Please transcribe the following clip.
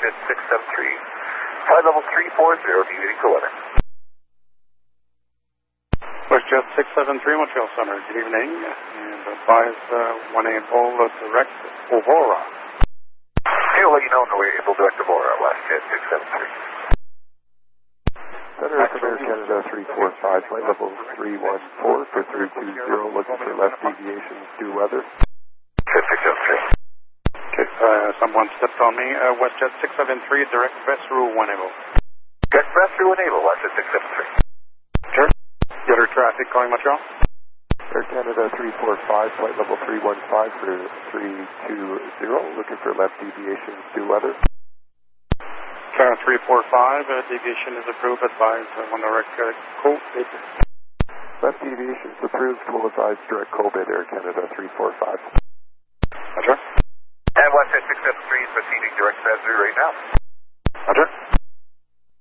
WestJet 673. Flight level 340, deviating for weather. WestJet 673, Montreal Center, good evening, and advise when able direct Aurora. Okay, we'll let you know when we're able to direct Aurora, WestJet 673. Center for Air Canada 345, flight level 314 for 320, looking for left deviations due weather. Jet 673. Okay, someone stepped on me. WestJet 673, direct Vesru when able. Direct Vesru when able, WestJet 673. Sure. Getter traffic calling Montreal. Air Canada 345, flight level 315 for 320, looking for left deviations due weather. Canada 345, deviation is approved, advise on direct code. Left deviations approved, will advise direct Colbit Air Canada 345. Roger. And WestJet 673 is proceeding direct Vesru right now.